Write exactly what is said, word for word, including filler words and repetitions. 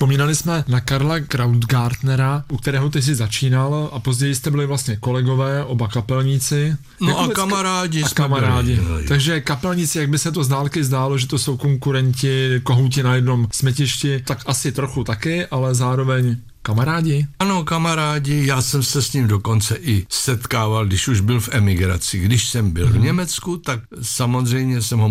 Vzpomínali jsme na Karla Krautgartnera, u kterého ty jsi začínal a později jste byli vlastně kolegové, oba kapelníci. No jak a vůbec kamarádi. A kamarádi. Byli, Takže kapelníci, jak by se to z dálky zdálo, že to jsou konkurenti, kohouti na jednom smetišti, tak asi trochu taky, ale zároveň kamarádi? Ano, kamarádi, já jsem se s ním dokonce i setkával, když už byl v emigraci. Když jsem byl hmm. v Německu, tak samozřejmě jsem ho